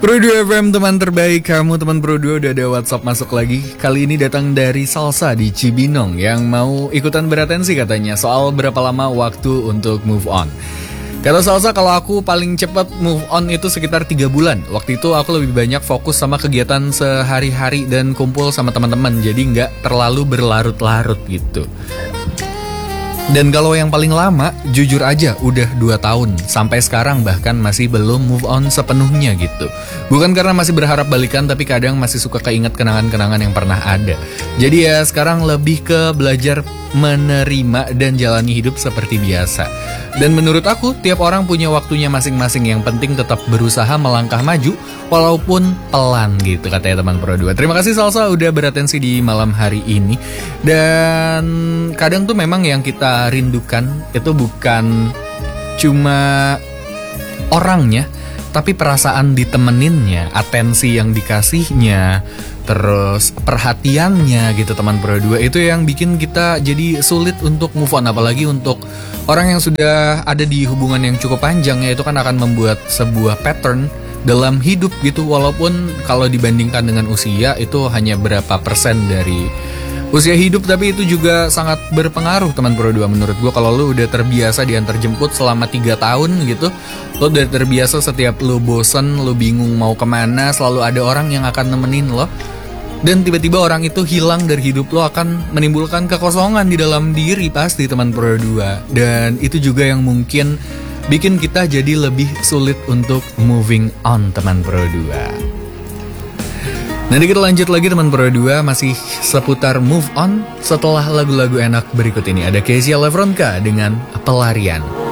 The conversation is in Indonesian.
Pro 2 FM teman terbaik kamu, teman Pro 2 udah ada WhatsApp masuk lagi. Kali ini datang dari Salsa di Cibinong yang mau ikutan beratensi katanya soal berapa lama waktu untuk move on. Kata Salsa, kalau aku paling cepat move on itu sekitar 3 bulan. Waktu itu aku lebih banyak fokus sama kegiatan sehari-hari dan kumpul sama teman-teman, jadi nggak terlalu berlarut-larut gitu. Dan kalau yang paling lama, jujur aja udah 2 tahun. Sampai sekarang bahkan masih belum move on sepenuhnya gitu. Bukan karena masih berharap balikan, tapi kadang masih suka keinget kenangan-kenangan yang pernah ada. Jadi ya sekarang lebih ke belajar menerima dan jalani hidup seperti biasa. Dan menurut aku, tiap orang punya waktunya masing-masing. Yang penting tetap berusaha melangkah maju, walaupun pelan gitu katanya teman Pro 2. Terima kasih Salsa udah beratensi di malam hari ini. Dan kadang tuh memang yang kita rindukan itu bukan cuma orangnya, tapi perasaan ditemeninnya, atensi yang dikasihnya, terus perhatiannya gitu teman Pro 2. Itu yang bikin kita jadi sulit untuk move on. Apalagi untuk orang yang sudah ada di hubungan yang cukup panjang, ya itu kan akan membuat sebuah pattern dalam hidup gitu. Walaupun kalau dibandingkan dengan usia itu hanya berapa persen dari usia hidup, tapi itu juga sangat berpengaruh teman Pro 2 menurut gue. Kalau lu udah terbiasa diantar jemput selama 3 tahun gitu, lu udah terbiasa setiap lu bosen, lu bingung mau kemana, selalu ada orang yang akan nemenin lo. Dan tiba-tiba orang itu hilang dari hidup lo, akan menimbulkan kekosongan di dalam diri pasti teman Pro 2. Dan itu juga yang mungkin bikin kita jadi lebih sulit untuk moving on teman Pro 2. Nanti kita lanjut lagi teman Pro 2, masih seputar move on setelah lagu-lagu enak berikut ini. Ada Kezia Levronka dengan Pelarian.